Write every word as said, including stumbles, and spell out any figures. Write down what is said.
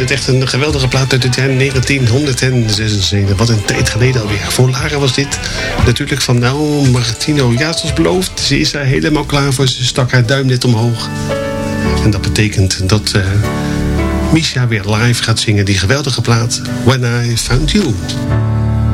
het echt een geweldige plaat uit het jaar negentienhonderdzesenzeventig. Wat een tijd geleden alweer. Voor Lara was dit natuurlijk van nou, Martino. Ja, zoals beloofd, ze is er helemaal klaar voor. Ze stak haar duim net omhoog. En dat betekent dat uh, Misha weer live gaat zingen. Die geweldige plaat When I Found You.